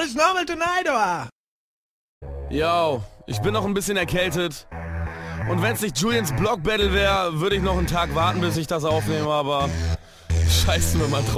is normal tonight, oder? Yo, ich bin noch ein bisschen erkältet. Und wenn's nicht Julians Block Battle wäre, würde ich noch einen Tag warten, bis ich das aufnehme, aber scheiß mir mal drauf.